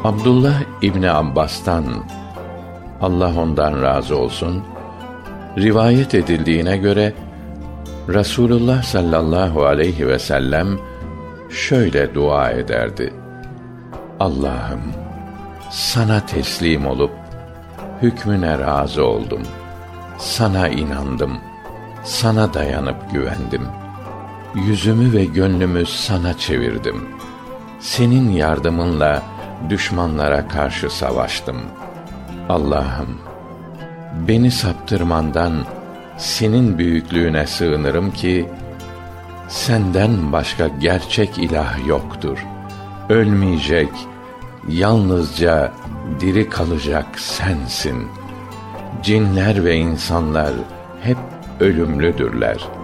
Abdullah İbni Abbas'tan, Allah ondan razı olsun, rivayet edildiğine göre Resulullah sallallahu aleyhi ve sellem şöyle dua ederdi: Allah'ım, sana teslim olup hükmüne razı oldum. Sana inandım. Sana dayanıp güvendim. Yüzümü ve gönlümü sana çevirdim. Senin yardımınla düşmanlara karşı savaştım. Allah'ım, beni saptırmandan senin büyüklüğüne sığınırım ki senden başka gerçek ilah yoktur. Ölmeyecek, yalnızca diri kalacak sensin. Cinler ve insanlar hep ölümlüdürler.